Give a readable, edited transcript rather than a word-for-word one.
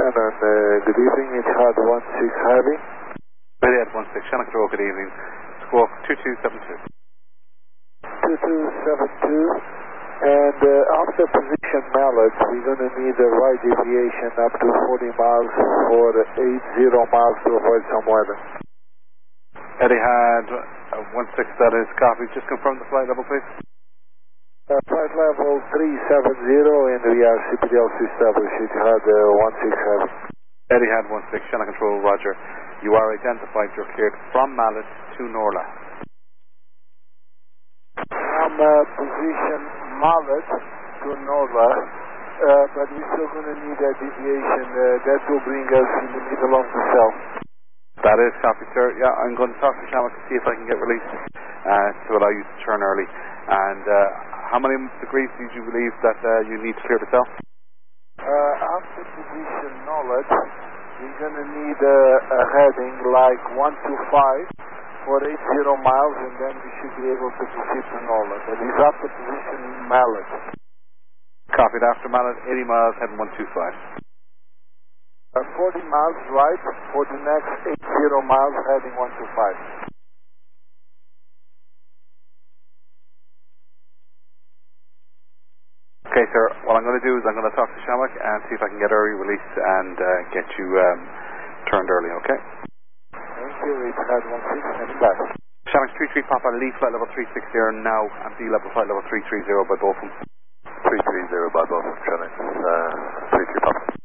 Shannon, good evening, Etihad 16 Heavy. Etihad 16, Shannon Control, good evening. Squawk 2272. 2272. And after position Mallet, we're going to need a right deviation up to 40 miles for 80 miles to avoid some weather. Etihad 16, that is copy. Just confirm the flight level, please. Flight level 370, and we are CPDLC established. Etihad 16 Heavy. Etihad 16, Shannon Control, roger. You are identified. You're cleared from Mallet to Norla. From position Mallet to Norla, but we're still going to need a deviation. That will bring us in the middle of the cell. That is copy, sir. Yeah, I'm going to talk to Shamak to see if I can get released to allow you to turn early. And how many degrees did you believe that you need to clear the cell? After position Norlet, we're going to need a heading like 125 for 80 miles, and then we should be able to proceed to Norla. That is after position Mallet. Copied. After Mallet, 80 miles, heading 125. 40 miles right for the next 80 miles, heading 125. Okay, sir. What I'm going to do is I'm going to talk to Shamak and see if I can get early release and get you turned early, okay? Thank you. Etihad 16 and back. Shamak 33 Papa, leave flight level 360 now and B level flight level 330 by Dolphin. 330 by Dolphin, Shamak. 33 Papa.